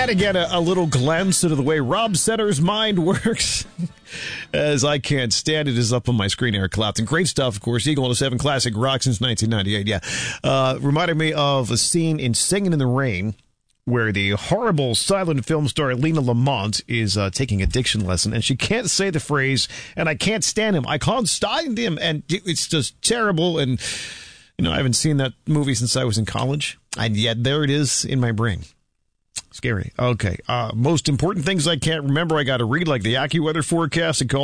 And again, a little glimpse into the way Rob Setter's mind works. As I Can't Stand It is up on my screen, Eric Clapton. Great stuff, of course. Eagle 107 classic rock since 1998. Yeah. Reminded me of a scene in Singing in the Rain where the horrible silent film star Lena Lamont is taking a diction lesson, and she can't say the phrase, and I can't stand him. I can't stand him. And it's just terrible. And, you know, I haven't seen that movie since I was in college. And yet there it is in my brain. Scary. Okay. Most important things I can't remember, I got to read, like the AccuWeather forecast and call